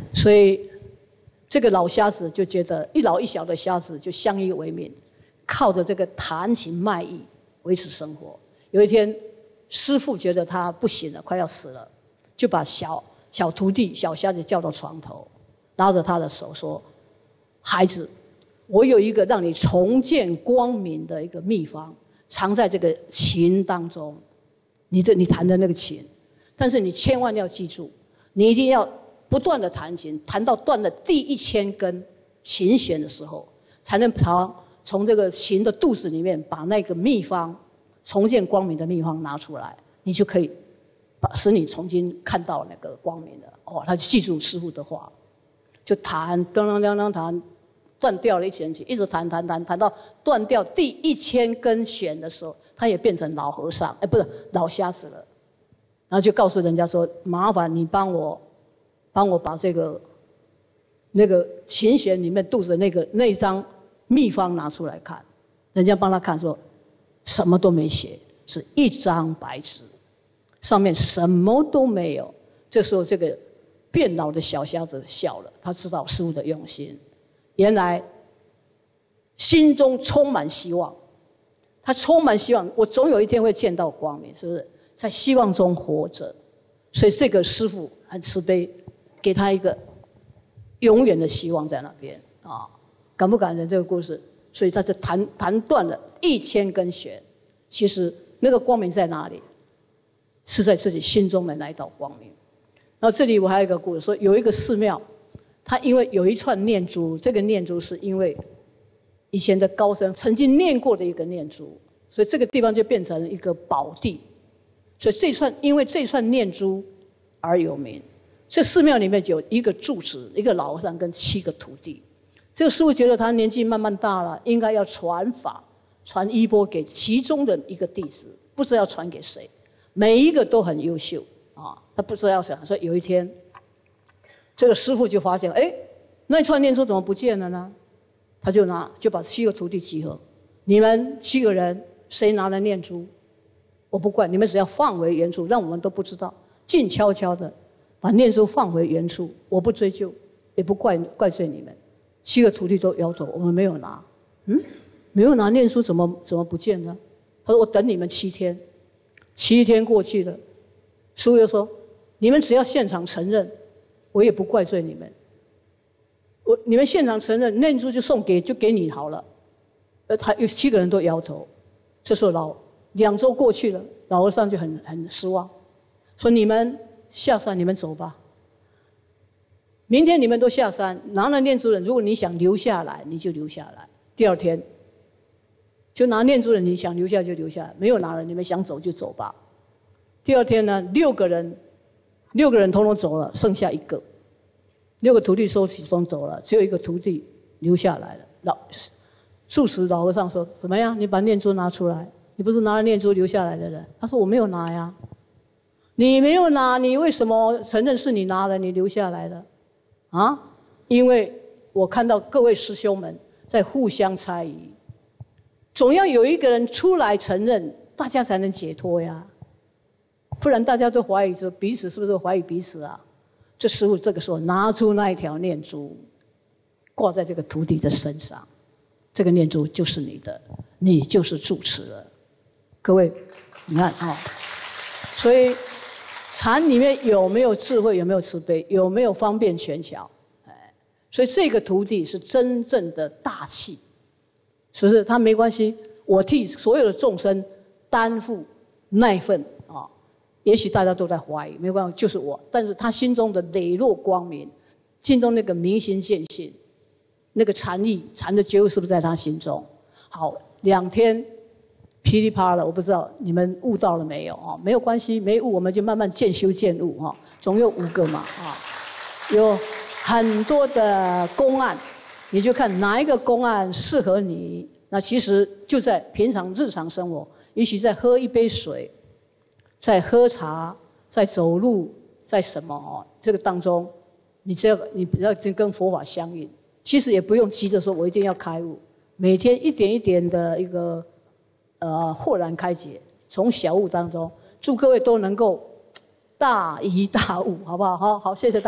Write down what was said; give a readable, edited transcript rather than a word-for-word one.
所以这个老瞎子就觉得一老一小的瞎子就相依为命，靠着这个弹琴卖艺维持生活。有一天，师父觉得他不行了，快要死了，就把小徒弟小瞎子叫到床头，拉着他的手说：“孩子，我有一个让你重见光明的一个秘方，藏在这个琴当中。你弹的那个琴，但是你千万要记住，你一定要不断的弹琴，弹到断了第1000根琴弦的时候，才能从这个琴的肚子里面把那个秘方重见光明的秘方拿出来，你就可以使你重新看到那个光明了。”哦，他就记住师父的话，就弹，当当当当弹，断掉了一弦琴，一直弹到断掉第1000根弦的时候，他也变成老和尚，不是老瞎子了。然后就告诉人家说：“麻烦你帮我把这个那个琴弦里面肚子的那张秘方拿出来看。”人家帮他看说，什么都没写，是一张白纸，上面什么都没有。这时候这个变老的小瞎子笑了，他知道师父的用心，原来心中充满希望，他充满希望，我总有一天会见到光明，是不是？在希望中活着，所以这个师父很慈悲，给他一个永远的希望在那边啊，感不感人这个故事？所以他就弹断了1000根弦，其实那个光明在哪里？是在自己心中的那一道光明。然后这里我还有一个故事，说有一个寺庙，它因为有一串念珠，这个念珠是因为以前的高僧曾经念过的一个念珠，所以这个地方就变成了一个宝地。所以因为这串念珠而有名。这寺庙里面就有一个住持，一个老和尚跟7个徒弟。这个师父觉得他年纪慢慢大了，应该要传法、传衣钵给其中的一个弟子，不知道要传给谁。每一个都很优秀啊，他不知道要想。所以有一天，这个师父就发现，那串念珠怎么不见了呢？他就把7个徒弟集合，你们7个人谁拿了念珠？我不管，你们只要放回原处，让我们都不知道，静悄悄的把念珠放回原处，我不追究，也不怪罪你们。7个徒弟都摇头，我们没有拿。没有拿念珠怎么不见呢？他说我等你们7天，7天过去了，师父又说你们只要现场承认，我也不怪罪你们。你们现场承认，念珠就给你好了。他有7个人都摇头。这时候2周过去了，老和尚就很失望，说你们下山，你们走吧。明天你们都下山，拿了念珠人，如果你想留下来，你就留下来。第2天就拿念珠人，你想留下就留下来，没有拿了，你们想走就走吧。第2天呢，6个人统统走了，剩下1个，6个徒弟收起装走了，只有1个徒弟留下来了。住持老和尚说：“怎么样？你把念珠拿出来。你不是拿了念珠留下来的人？”他说：“我没有拿呀。”你没有拿，你为什么承认是你拿了，你留下来的？啊？因为我看到各位师兄们在互相猜疑，总要有一个人出来承认，大家才能解脱呀。不然大家都怀疑着彼此，是不是怀疑彼此啊？这师父这个时候拿出那一条念珠，挂在这个徒弟的身上，这个念珠就是你的，你就是住持了。各位，你看啊，所以禅里面有没有智慧，有没有慈悲，有没有方便权巧？所以这个徒弟是真正的大气，是不是？他没关系，我替所有的众生担负那一份啊。也许大家都在怀疑，没关系，就是我。但是他心中的磊落光明，心中那个明心见性，那个禅意、禅的觉悟，是不是在他心中？好，2天。噼里啪啦，我不知道你们悟到了没有啊？没有关系，没悟我们就慢慢渐修渐悟啊。总有5个嘛啊，有很多的公案，你就看哪一个公案适合你。那其实就在平常日常生活，也许在喝一杯水，在喝茶，在走路，在什么哦？这个当中，你只要跟佛法相应，其实也不用急着说我一定要开悟，每天一点一点的一个。豁然开解，从小悟当中，祝各位都能够大疑大悟，好不好？好，谢谢大家。